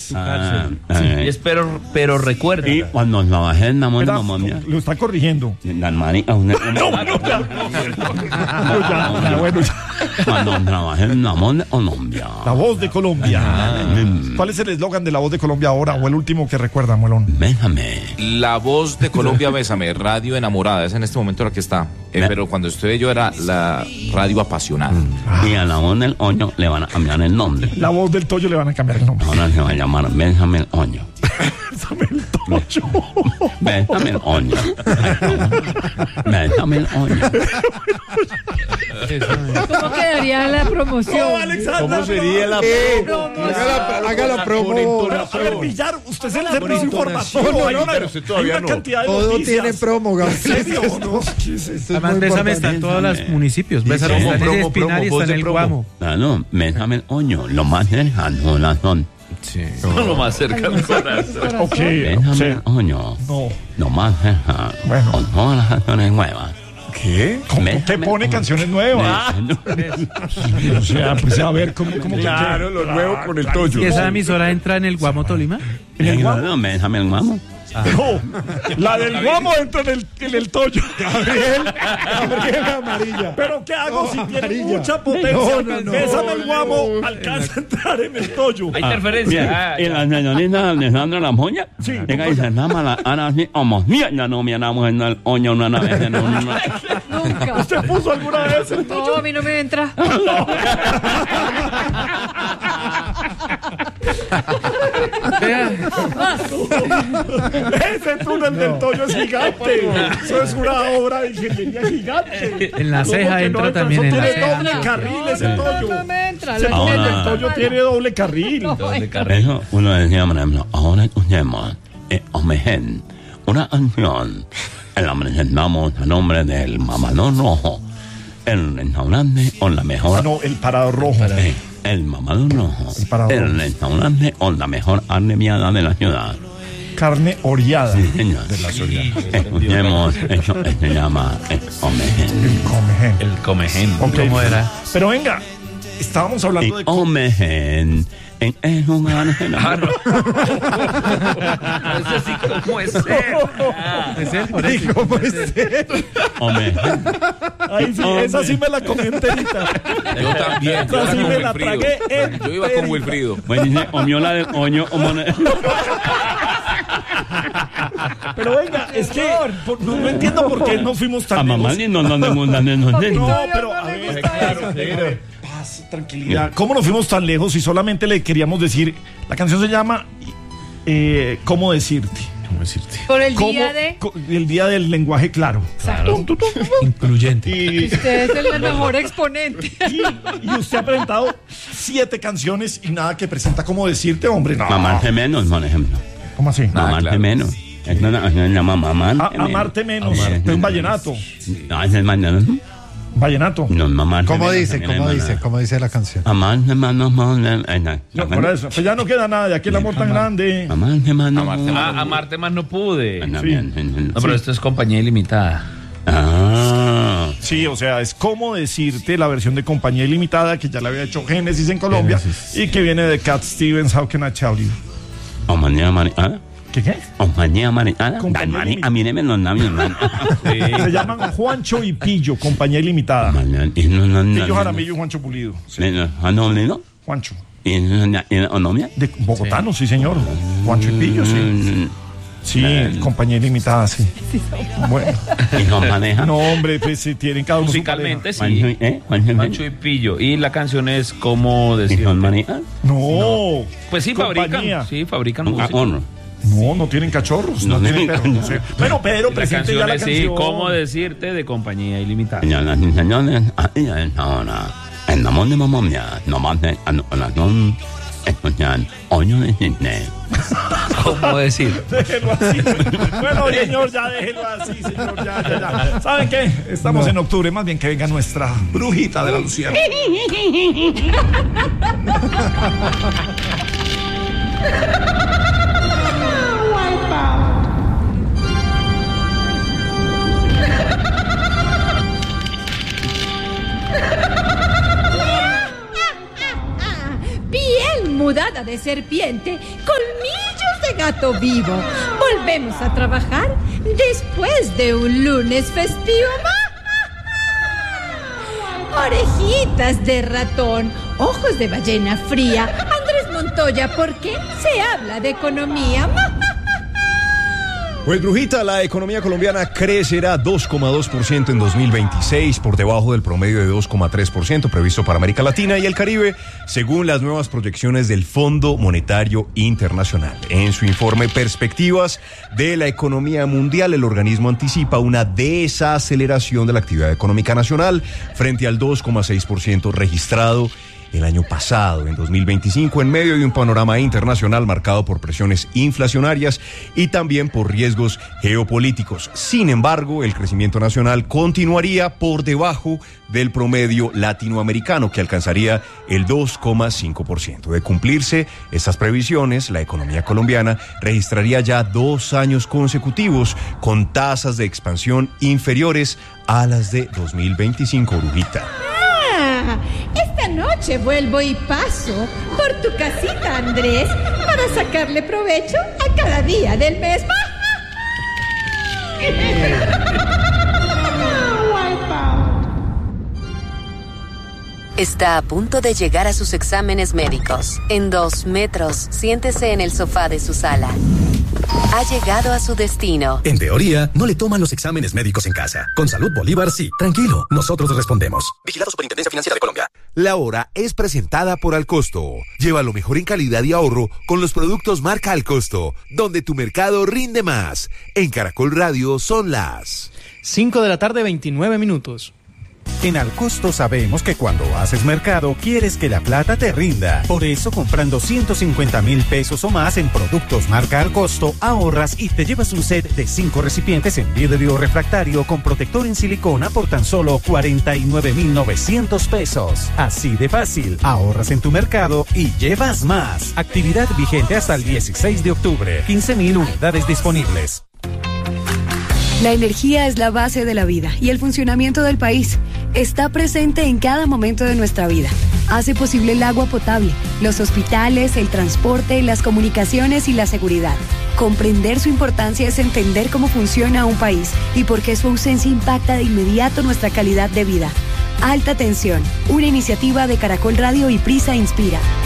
su cárcel. Sí. Pero recuerda. Y cuando trabajé en la monomia. Lo está corrigiendo. La marica. Bueno, ya. Cuando trabajé en la monomia. La Voz de Colombia. ¿Cuál es el eslogan de La Voz de Colombia ahora o el último que recuerda, Muelón? Bésame. La Voz de Colombia, Bésame, radio enamorada, es en este momento la que está. Pero cuando estuve yo era la radio apasionada. Y a la voz del oño le van a cambiar el nombre. La Voz del Toyo le van a cambiar el nombre. Ahora se va a llamar Bésame el oño. Bésame el Toyo. Bésame el oño. Bésame el oño. ¿Cómo quedaría la promoción? ¿Cómo sería la promoción? Haga la promo. A ver, Villar, usted es el servicio informativo. Hay una cantidad de todo noticias. tiene promo, ¿En serio? ¿No? Además, Bésame está en todos los municipios. Bésame está en el Espinal y está en el Guamo. Claro, Bésame el oño. Lo más cercano la son. Sí. Lo más cerca del corazón. Ok. Bésame el oño. No. Lo más cercano. Bueno. Con todas las canciones nuevas. ¿Qué? ¿Cómo que pone canciones nuevas? O sea, pues a ver, ¿cómo Claro, lo nuevo con el Toyo. ¿Y esa emisora entra en el Guamo Tolima? ¿En el Guamo? No, Bésame el Guamo. No, la del Guamo entra en el Toyo. Gabriel amarilla. Pero ¿qué hago si tiene Amarilla. mucha potencia? No, Bésame el Guamo, alcanza a entrar en el Toyo. Hay interferencia. Y la señorita Alejandra La Moña. Sí. Venga y se llama la Ana así, como ya no me enamoramos en el oño una vez. Nunca. ¿Usted puso alguna vez el No, Toyo? a mí no me entra. Ese túnel del Toyo es gigante. Eso es una obra de ingeniería gigante. En la ceja ¿Cómo que entra no también, Eso en la tiene ceja. doble carril ese Toyo. No me entra. Ese túnel Ahora- del Toyo tiene doble carril. Eso uno decía, por ejemplo, ahora escuchemos Omegen, una canción en la presentamos a nombre del Mamador Rojo, el restaurante con la mejor. No, el parado rojo. El Mamador Rojo, Parador. el restaurante con la mejor arneviada de la ciudad. Carne oreada. Sí, señor. Escuchemos, eso se llama Omegen. El comején. El comején. Ok. ¿Cómo era? Pero venga, estábamos hablando de... Omegen en un gran general. Eso sí, ¿cómo es ser? Es él, por eso. ¿Cómo es él? Omegen. Ahí sí, esa sí me la comí enterita. Yo también. Yo Esa sí iba me con la Wilfrido. tragué Yo iba con Wilfrido. Pues dice, omiola del oño, Pero venga, es que no entiendo por qué no fuimos a tan mamá lejos. ni no me gustan esos No, niños. pero a ver, claro, paz, tranquilidad. ¿Cómo nos fuimos tan lejos y solamente le queríamos decir? La canción se llama ¿Cómo decirte? Por el ¿Cómo- día de... el día del lenguaje claro. Incluyente. Y Usted es el mejor exponente. y usted ha presentado 7 canciones y nada que presenta ¿Cómo decirte, hombre? No. Mamarte menos, por ejemplo. ¿Cómo así? Mamarte claro. menos. Es una canción que se llama Mamarte menos. Amarte menos. Es un vallenato. No, es el vallenato. Vallenato. No, mamarte ¿Cómo menos dice? también ¿Cómo es dice? vallenato. ¿Cómo dice la canción? Amarte menos, No, por eso. Pues ya no queda nada de aquí el amor tan grande. Amarte menos. Amarte más no pude. También. No, pero esto es compañía ilimitada. Ah. Sí, o sea, es como decirte la versión de Compañía Ilimitada que ya la había hecho Génesis en Colombia y que viene de Cat Stevens, How Can I Tell You. Compañía mariana. ¿Qué? Compañía mariana. Compañía ilimitada. A mí me los labios, man. Se llaman Juancho y Pillo, Compañía Ilimitada. Pillo Jaramillo y Juancho Pulido. Sí, Juancho. De bogotano, sí, señor. Juancho y Pillo, sí. Sí, Compañía Ilimitada, sí. Bueno. ¿Y nos maneja? No, hombre, pues sí, tienen cada uno su Musicalmente pareja. sí. Pancho y Pillo. Y la canción es como ¿Y decir. nos maneja? No. Pues sí, Compañía. fabrican. Sí, fabrican Ah, música. honor. No tienen cachorros, no No tienen tienen perros. No sé. Bueno, Pedro, La presente ya canción la es sí, canción. ¿cómo decirte? De compañía ilimitada. Señoras y señores, ahí es ahora. En la de mamomia, no más de oración, escuchan Oño de Cisne. ¿Cómo decir? Déjenlo así. Bueno, señor, ya déjenlo así, señor. Ya. ¿Saben qué? Estamos en octubre, más bien que venga nuestra brujita de la Luciana. Piel mudada pata de serpiente, colmillos de gato vivo. Volvemos a trabajar después de un lunes festivo. Orejitas de ratón, ojos de ballena fría. Andrés Montoya, ¿por qué se habla de economía? Pues, Brujita, la economía colombiana crecerá 2,2% en 2026, por debajo del promedio de 2,3% previsto para América Latina y el Caribe, según las nuevas proyecciones del Fondo Monetario Internacional. En su informe Perspectivas de la Economía Mundial, el organismo anticipa una desaceleración de la actividad económica nacional frente al 2,6% registrado el año pasado, en 2025, en medio de un panorama internacional marcado por presiones inflacionarias y también por riesgos geopolíticos. Sin embargo, el crecimiento nacional continuaría por debajo del promedio latinoamericano, que alcanzaría el 2,5%. De cumplirse estas previsiones, la economía colombiana registraría ya 2 años consecutivos con tasas de expansión inferiores a las de 2025, Brujita. Esta noche vuelvo y paso por tu casita, Andrés, para sacarle provecho a cada día del mes. Está a punto de llegar a sus exámenes médicos. En 2 metros, siéntese en el sofá de su sala. Ha llegado a su destino. En teoría, no le toman los exámenes médicos en casa. Con Salud Bolívar, sí. Tranquilo, nosotros respondemos. Vigilado Superintendencia Financiera de Colombia. La hora es presentada por Alcosto. Lleva lo mejor en calidad y ahorro con los productos marca Alcosto, donde tu mercado rinde más. En Caracol Radio son las 5:29 p.m. En Alcosto sabemos que cuando haces mercado quieres que la plata te rinda. Por eso, comprando 150,000 pesos o más en productos marca Alcosto, ahorras y te llevas un set de 5 recipientes en vidrio refractario con protector en silicona por tan solo 49,900 pesos. Así de fácil, ahorras en tu mercado y llevas más. Actividad vigente hasta el 16 de octubre. 15,000 unidades disponibles. La energía es la base de la vida y el funcionamiento del país. Está presente en cada momento de nuestra vida. Hace posible el agua potable, los hospitales, el transporte, las comunicaciones y la seguridad. Comprender su importancia es entender cómo funciona un país y por qué su ausencia impacta de inmediato nuestra calidad de vida. Alta Tensión, una iniciativa de Caracol Radio y Prisa Inspira.